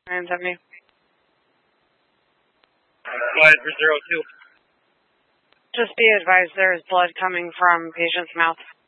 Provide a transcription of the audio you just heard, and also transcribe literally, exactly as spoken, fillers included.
nine seventy. Go ahead for zero two. Just be advised there is blood coming from patient's mouth.